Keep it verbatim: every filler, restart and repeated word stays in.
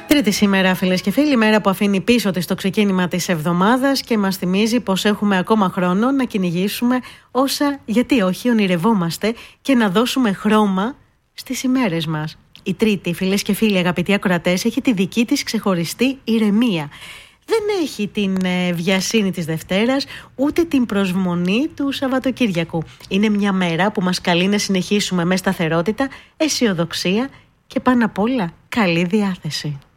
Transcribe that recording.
Τρίτη σήμερα, φίλες και φίλοι, μέρα που αφήνει πίσω της το ξεκίνημα της εβδομάδας και μας θυμίζει πως έχουμε ακόμα χρόνο να κυνηγήσουμε όσα, γιατί όχι, ονειρευόμαστε και να δώσουμε χρώμα στις ημέρες μας. Η Τρίτη, φίλες και φίλοι, αγαπητοί ακροατές, έχει τη δική της ξεχωριστή ηρεμία. Δεν έχει την βιασύνη της Δευτέρας, ούτε την προσμονή του Σαββατοκύριακου. Είναι μια μέρα που μας καλεί να συνεχίσουμε με σταθερότητα, αισιοδοξία και πάνω απ' όλα καλή διάθεση.